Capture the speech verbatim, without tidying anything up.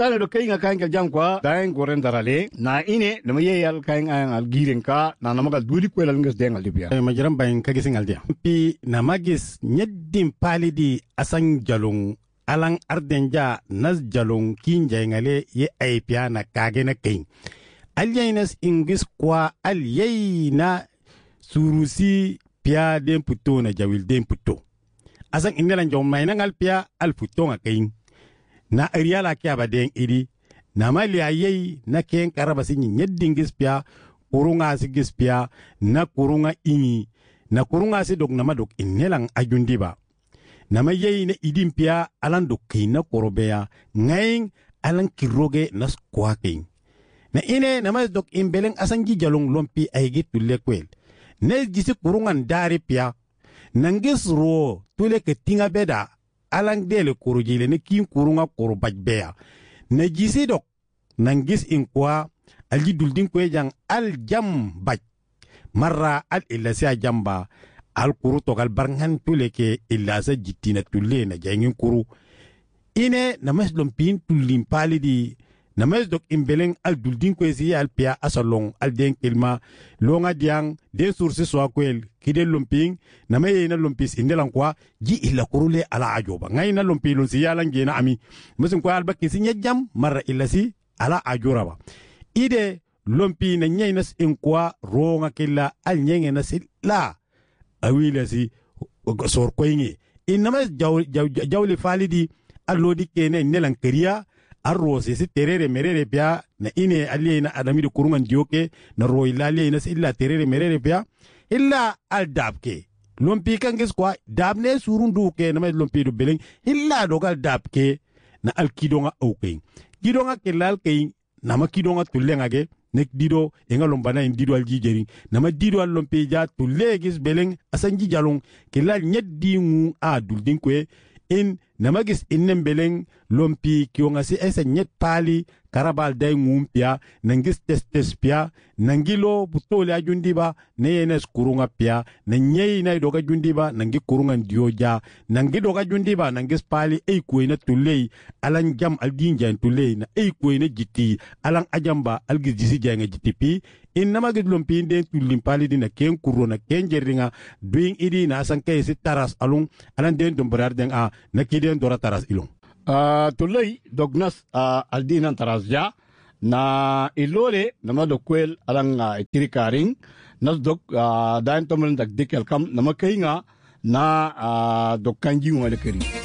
tane do kay nga kain ka jam kwa daen goren darale na ine na maye yal kain an al giren ka na na magal duli ko ngas dengal dibia ay majiram bayin ka gisin aldia pi na magis nyeddin palidi asan jalung alang ardenja nas jalung kinja ngale ye aipia na kage na kain alyainas ingis kwa alyayna surusi pia den puto na jawil den puto asan inela njom mayna ngal pia al puto nga kain na ariala kya ba den iri na mali ayei na ken karaba sinyi nyeddin gis pia kurunga si gis pia na kurunga ingi na kurunga si dok na madok inelang ajundi ba na mayei na idim pia alan dok kina korobea ngaing alan kiroge nas kwa kain na ine na mas dok imbeleng asanji jalong lompi aigi tulle kwel ne gisi kurungan dari pia nangis ro tule ke tinga beda alang dele kurujile ne kin kurunga kurubaj bea na gisi dok nangis in kwa alji duldin kwe jang al jam baj marra al ilasa jamba al kuru tokal barngan tule ke ilasa jitina tulle na jangin kuru ine na mas lompin tullin palidi na mes dok imbeleng al duldin ko si al pia asalong al den kilma longa diang den source so akwel kide lumping na me na lumpis indelan kwa ji illa kurule ala ajoba ngai na lumpi lun si yalan gena ami musun ko al bakki si nyajam marra illa si ala ajura ba ide lumpi na nyai nas in kwa ronga killa al nyenge na si la awila si sor ko ngi inama jaw jawli falidi allodi kene nelan kariya arrose si terere merere pia na ine aliye na adami de kurungan dioke na roi laliye na illa terere merere pia illa al dabke lompi kangis kwa dabne surundu ke na me lompi do beleng illa dogal dabke na al kidonga okay kidonga kelal kay na ma kidonga tulenga ge nek dido enga lombana en dido al jijeri na ma dido al lompi ja tulegis beleng asanji jalong kelal nyeddi ngu a duldin kwe in namagis innem beleng lompi kionga si esa nyet pali karabal day ngumpia nangis testes pia nangilo butole ajundiba neyenes kurunga pia na nyei na doga jundiba nangi kurunga ndioja nangi doga jundiba nangis pali ei kuina tulei alan jam aldinja tulei na ei kuina jiti alan ajamba algis jisi janga jitipi in namagis lompi den tulim pali dina ken kurona ken jeringa doing idi na sanke si taras alung alan den dombrar den a nakiden dora taras ilong Uh, tulay dognas uh, aldinan tarazja na ilole nama dokwel alang uh, itirikaring nas dok uh, dayan tomalan dagdik elkam nama kainga na uh, dokkanji ngwale keri.